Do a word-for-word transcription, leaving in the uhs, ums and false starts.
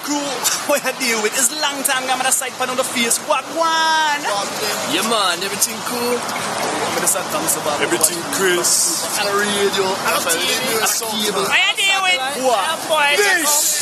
crew, what I deal with is long time I'm on the side pan on the face. What one? Yeah man, everything cool. Everything Chris. And radio. And T V. And cable. What I deal with? What? Boy, This.